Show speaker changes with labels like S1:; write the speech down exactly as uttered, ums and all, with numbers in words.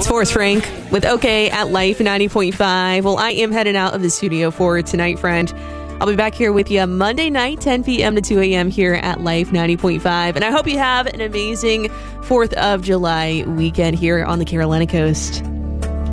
S1: It's Forrest Frank with OK at Life ninety point five. Well, I am heading out of the studio for tonight, friend. I'll be back here with you Monday night, ten p.m. to two a.m. here at Life ninety point five. And I hope you have an amazing fourth of July weekend here on the Carolina coast.